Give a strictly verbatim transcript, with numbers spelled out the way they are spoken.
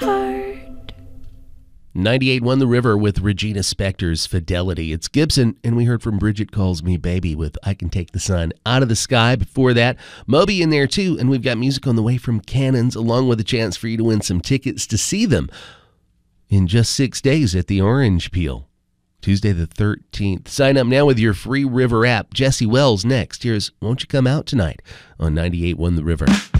heart. ninety-eight one The River with Regina Spektor's Fidelity. It's Gibson, and we heard from Bridget Calls Me Baby with I Can Take the Sun Out of the Sky. Before that, Moby in there too, and we've got music on the way from Cannons, along with a chance for you to win some tickets to see them in just six days at the Orange Peel, Tuesday the thirteenth. Sign up now with your free River app. Jesse Wells next. Here's Won't You Come Out Tonight on ninety-eight one The River.